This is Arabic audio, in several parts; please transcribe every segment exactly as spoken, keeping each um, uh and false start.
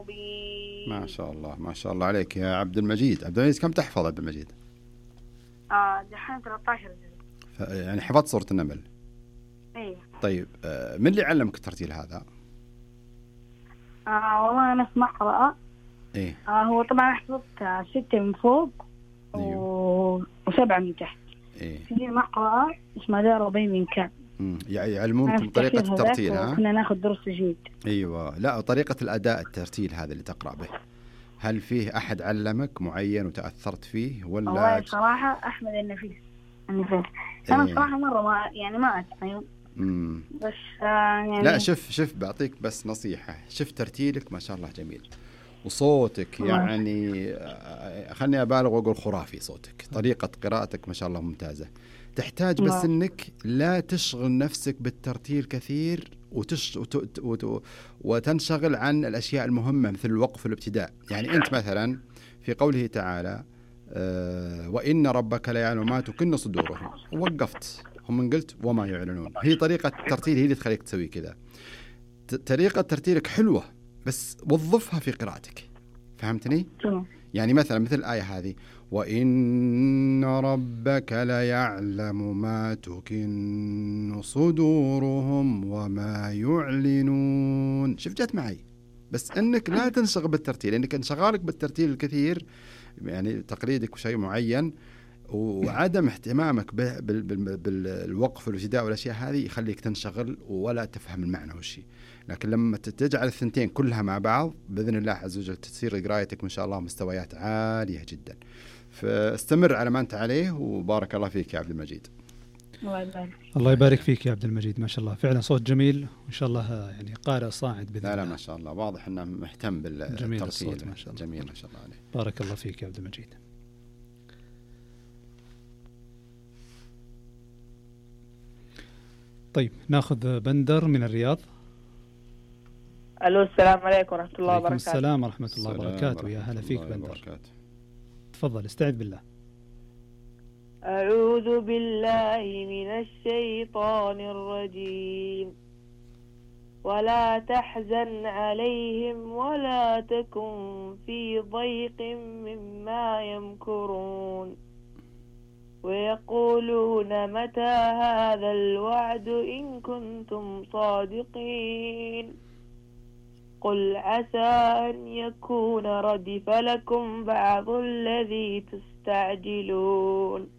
مبين. ما شاء الله ما شاء الله عليك يا عبد المجيد. عبد المجيد كم تحفظ عبد المجيد؟ آه دحين ثلاثة عشر جزء. يعني حفظت سورة النمل؟ ايه. طيب آه من اللي علمك الترتيل هذا؟ آه والله أنا اسمع قراءة. ايه. آه هو طبعا حفظت ستة من فوق. أيوه. و... وسبعة من تحت. ايه. في مقرأة اسمها دار ربيع من كعب. امم يعني يعلمونكم طريقة الترتيل ها؟ كنا ناخذ دروس تجويد. ايوه. لا طريقة الأداء الترتيل هذا اللي تقرأ به، هل فيه أحد علمك معين وتأثرت فيه ولا؟ والله صراحة أحمد النفيس النفيس. أنا إيه. صراحة مرة ما يعني ما أتقن. امم بس آه يعني لا شوف شوف بعطيك بس نصيحة، شوف ترتيلك ما شاء الله جميل، وصوتك يعني خلني أبالغ وأقول خرافي صوتك، طريقة قراءتك ما شاء الله ممتازة. تحتاج بس إنك لا تشغل نفسك بالترتيل كثير وتش وت... وت... وتنشغل عن الأشياء المهمة مثل الوقف والابتداء. يعني أنت مثلا في قوله تعالى أه وإن ربك ليعلم ما تكن صدورهم، ووقفت هم من قلت وما يعلنون. هي طريقة الترتيل هي اللي تخليك تسوي كذا. ت... طريقة ترتيلك حلوة بس وظفها في قراءتك، فهمتني؟ يعني مثلا مثل الآية هذه وإن ربك ليعلم ما تكن صدورهم وما يعلنون. شوف جت معي، بس إنك لا تنشغل بالترتيل، لأنك انشغالك بالترتيل الكثير يعني تقليدك وشيء معين وعدم اهتمامك بالوقف والابتداء والأشياء هذه يخليك تنشغل ولا تفهم المعنى والشيء. لكن لما تجعل الثنتين كلها مع بعض بإذن الله عز وجل تصير قراءتك ما شاء الله مستويات عالية جدا. فاستمر على ما أنت عليه وبارك الله فيك يا عبد المجيد. الله يبارك. الله يبارك فيك يا عبد المجيد، ما شاء الله فعلا صوت جميل وإن شاء الله يعني قارئ صاعد بإذن الله. لا لا ما شاء الله واضح أنه مهتم بالترتيل. جميل الصوت ما شاء الله. جميل ما شاء الله عليه. بارك الله فيك يا عبد المجيد. طيب ناخذ بندر من الرياض. الو السلام عليكم ورحمة الله وبركاته. السلام ورحمة الله وبركاته. يا هلا فيك بندر، تفضل استعد بالله. أعوذ بالله من الشيطان الرجيم. ولا تحزن عليهم ولا تكن في ضيق مما يمكرون ويقولون متى هذا الوعد إن كنتم صادقين قل عسى أن يكون ردف لكم بعض الذي تستعجلون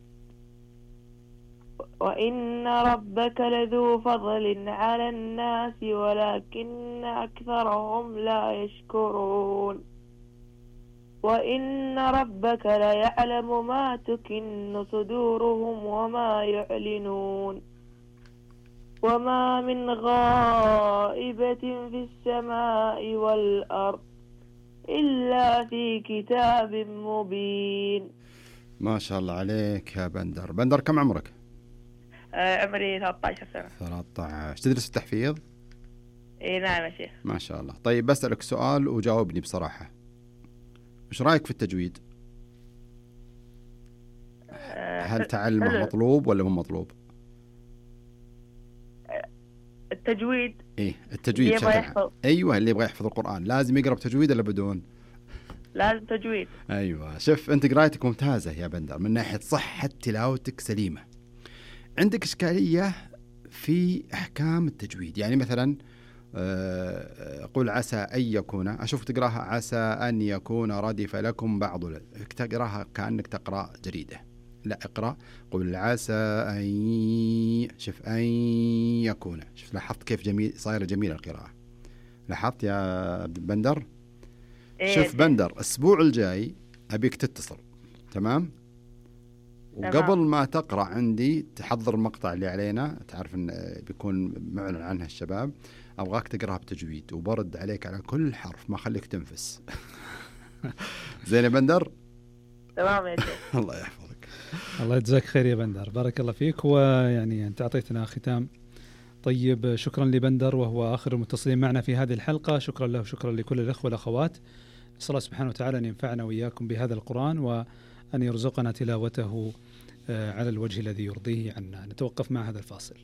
وإن ربك لذو فضل على الناس ولكن أكثرهم لا يشكرون وإن ربك ليعلم ما تكن صدورهم وما يعلنون وما من غائبة في السماء والأرض إلا في كتاب مبين. ما شاء الله عليك يا بندر. بندر كم عمرك؟ آه عمري ثلاثة عشر سنة. ثلاثة عشر. تدرس التحفيظ؟ إيه نعم يا شيخ. ما شاء الله. طيب بسألك سؤال وجاوبني بصراحة، وش رأيك في التجويد؟ آه هل تعلمه مطلوب ولا مو مطلوب؟ التجويد إيه التجويد اللي يبغى يحفظ. أيوه اللي يبغى يحفظ القرآن لازم يقرأ بتجويد ولا بدون؟ لازم تجويد. أيوه شوف أنت قراءتك ممتازة يا بندر من ناحية صحة تلاوتك سليمة. عندك إشكالية في أحكام التجويد، يعني مثلا قل عسى أن يكون، أشوف تقراها عسى أن يكون ردف لكم بعض، تقراها كأنك تقرأ جريدة. لا اقرأ قل عسى أن، شوف أن يكون. شوف لاحظت كيف جميل صايرة جميلة القراءة؟ لاحظت يا بندر؟ إيه شوف بندر الأسبوع الجاي أبيك تتصل تمام؟ وقبل ما تقرأ عندي تحضر المقطع اللي علينا، تعرف إن بيكون معلن عنها الشباب، أبغاك تقرأها بتجويد وبرد عليك على كل حرف ما خليك تنفس. زين يا بندر؟ تمام يا شيخ. الله يحفظك. الله يجزاك خير يا بندر، بارك الله فيك. ويعني أنت أعطيتنا ختام طيب. شكرا لبندر وهو آخر المتصلين معنا في هذه الحلقة. شكرا له وشكرا لكل الأخوة والأخوات. نسأل الله سبحانه وتعالى أن ينفعنا وإياكم بهذا القرآن وأن يرزقنا تلاوته على الوجه الذي يرضيه عنا. نتوقف مع هذا الفاصل.